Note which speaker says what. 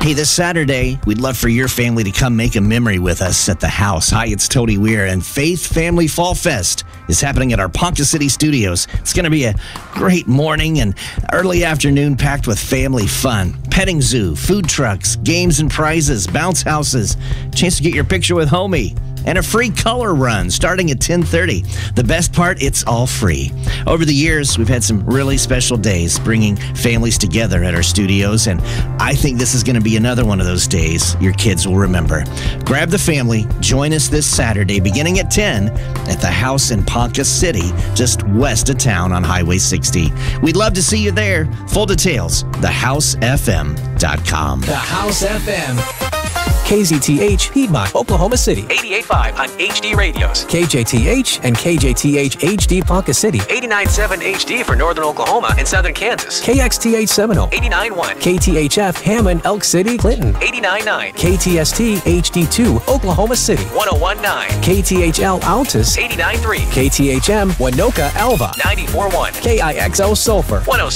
Speaker 1: Hey, this Saturday, we'd love for your family to come make a memory with us at the house. Hi, it's Tony Weir, and Faith Family Fall Fest is happening at our Ponca City studios. It's going to be a great morning and early afternoon packed with family fun. Petting zoo, food trucks, games and prizes, bounce houses, chance to get your picture with homie, and a free color run starting at 10:30. The best part, it's all free. Over the years, we've had some really special days bringing families together at our studios, and I think this is going to be another one of those days your kids will remember. Grab the family, join us this Saturday beginning at 10 at the house in Ponca City, just west of town on Highway 60. We'd love to see you there. Full details, thehousefm.com.
Speaker 2: The House FM. KZTH, Piedmont, Oklahoma City.
Speaker 3: 88.5 on HD radios.
Speaker 2: KJTH and KJTH HD Ponca City.
Speaker 3: 89.7 HD for Northern Oklahoma and Southern Kansas.
Speaker 2: KXTH Seminole.
Speaker 3: 89.1.
Speaker 2: KTHF Hammond, Elk City, Clinton.
Speaker 3: 89.9.
Speaker 2: KTST HD2 Oklahoma City.
Speaker 3: 101.9.
Speaker 2: KTHL Altus.
Speaker 3: 89.3.
Speaker 2: KTHM Winoka Alva.
Speaker 3: 94.1.
Speaker 2: KIXO Sulphur.
Speaker 3: 106.